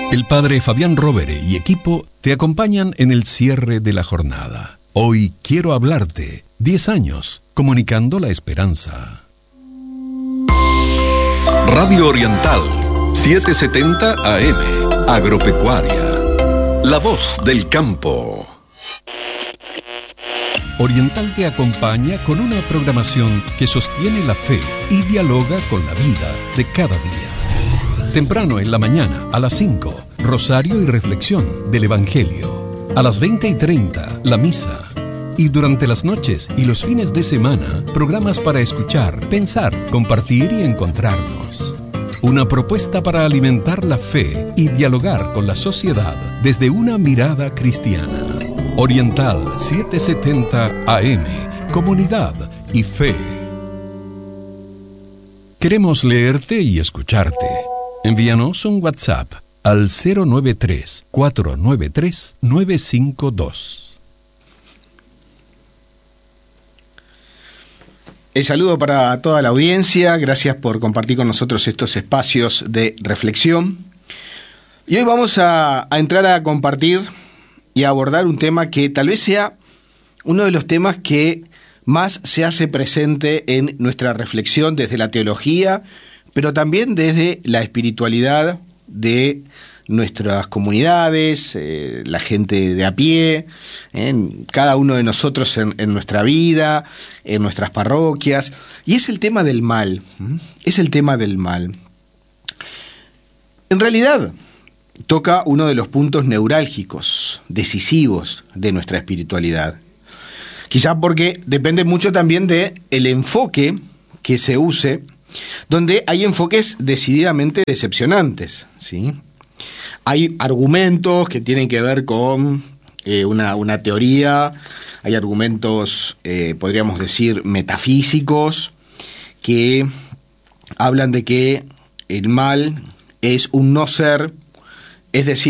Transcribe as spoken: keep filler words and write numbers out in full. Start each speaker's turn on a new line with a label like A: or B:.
A: El padre Fabián Rovere y equipo te acompañan en el cierre de la jornada. Hoy quiero hablarte. diez años, comunicando la esperanza. Radio Oriental, setecientos setenta A M, Agropecuaria. La voz del campo. Oriental te acompaña con una programación que sostiene la fe y dialoga con la vida de cada día. Temprano en la mañana, a las cinco, rosario y reflexión del Evangelio. A las veinte y treinta, la misa. Y durante las noches y los fines de semana, programas para escuchar, pensar, compartir y encontrarnos. Una propuesta para alimentar la fe y dialogar con la sociedad desde una mirada cristiana. Oriental setecientos setenta A M, comunidad y fe. Queremos leerte y escucharte. Envíanos un WhatsApp al cero nueve tres, cuatro nueve tres, nueve cinco dos.
B: El saludo para toda la audiencia, gracias por compartir con nosotros estos espacios de reflexión. Y hoy vamos a, a entrar a compartir y a abordar un tema que tal vez sea uno de los temas que más se hace presente en nuestra reflexión desde la teología, pero también desde la espiritualidad de nuestras comunidades, eh, la gente de a pie, eh, cada uno de nosotros en, en nuestra vida, en nuestras parroquias, y es el tema del mal, ¿eh? es el tema del mal. En realidad, toca uno de los puntos neurálgicos, decisivos de nuestra espiritualidad. Quizá porque depende mucho también del enfoque que se use, donde hay enfoques decididamente decepcionantes, ¿sí? Hay argumentos que tienen que ver con eh, una, una teoría, hay argumentos, eh, podríamos decir, metafísicos, que hablan de que el mal es un no ser, es decir,